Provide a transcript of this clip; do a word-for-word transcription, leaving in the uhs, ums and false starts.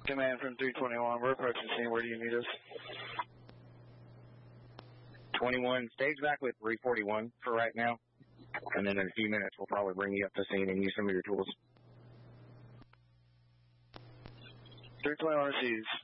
Command from three twenty-one, we're approaching scene. Where do you need us? twenty-one, stage back with three forty-one for right now. And then in a few minutes, we'll probably bring you up to scene and use some of your tools. three twenty-one receives.